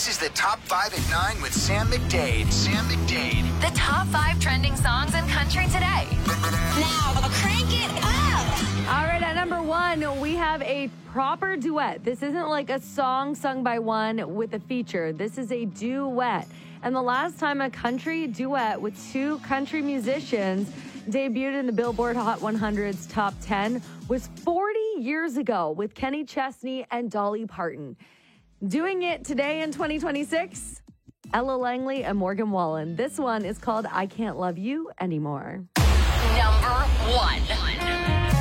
This is the Top 5 at 9 with Sam McDade. Sam McDade. The top 5 trending songs in country today. Now, crank it up. All right, at number 1, we have a proper duet. This isn't like a song sung by one with a feature. This is a duet. And the last time a country duet with 2 country musicians debuted in the Billboard Hot 100's top 10 was 40 years ago with Kenny Chesney and Dolly Parton. Doing it today in 2026, Ella Langley and Morgan Wallen. This one is called I Can't Love You Anymore. Number 1.